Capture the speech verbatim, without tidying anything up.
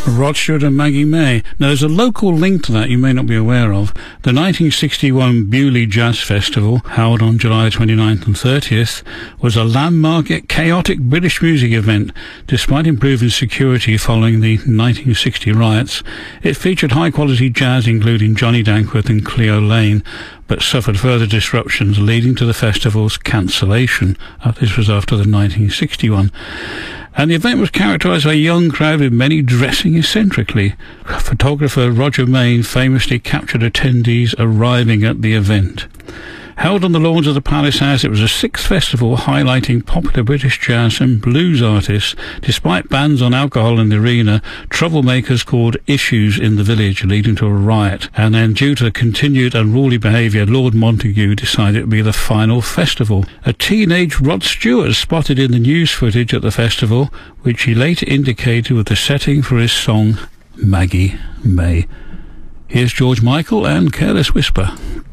Rod Stewart and Maggie May. Now, there's a local link to that you may not be aware of. The nineteen sixty-one Bewley Jazz Festival, held on July twenty-ninth and thirtieth, was a landmark yet chaotic British music event. Despite improving security following the nineteen sixty riots, it featured high-quality jazz including Johnny Dankworth and Cleo Lane, but suffered further disruptions leading to the festival's cancellation. Uh, this was after the nineteen sixty-one. And the event was characterised by a young crowd with many dressing eccentrically. Photographer Roger Main famously captured attendees arriving at the event. Held on the lawns of the Palace House, it was a sixth festival highlighting popular British jazz and blues artists. Despite bans on alcohol in the arena, troublemakers caused issues in the village, leading to a riot. And then, due to continued unruly behaviour, Lord Montague decided it would be the final festival. A teenage Rod Stewart spotted in the news footage at the festival, which he later indicated was the setting for his song Maggie May. Here's George Michael and Careless Whisper.